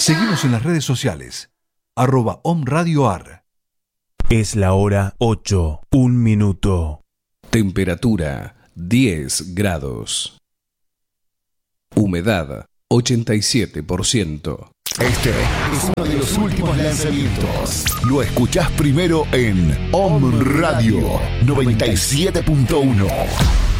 Seguimos en las redes sociales. @omradioar. Es la hora 8, 1 minuto. Temperatura 10 grados. Humedad 87%. Este es uno de los últimos lanzamientos. Lo escuchás primero en Om Radio 97.1.